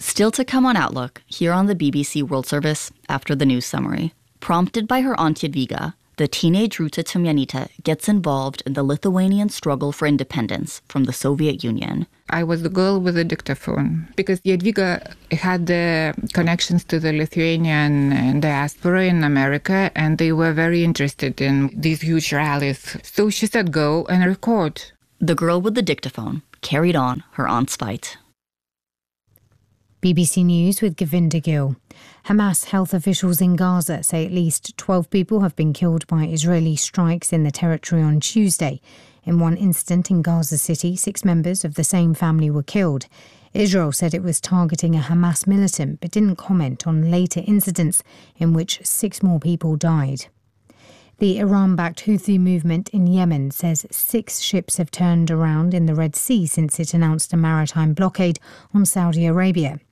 Still to come on Outlook, here on the BBC World Service after the news summary. Prompted by her aunt Jadwiga, the teenage Ruta Tomjanita gets involved in the Lithuanian struggle for independence from the Soviet Union. I was the girl with the dictaphone because Jadwiga had the connections to the Lithuanian diaspora in America, and they were very interested in these huge rallies. So she said, go and record. The girl with the dictaphone carried on her aunt's fight. BBC News with Govinda Gill. Hamas health officials in Gaza say at least 12 people have been killed by Israeli strikes in the territory on Tuesday. In one incident in Gaza City, 6 members of the same family were killed. Israel said it was targeting a Hamas militant but didn't comment on later incidents in which 6 more people died. The Iran-backed Houthi movement in Yemen says 6 ships have turned around in the Red Sea since it announced a maritime blockade on Saudi Arabia.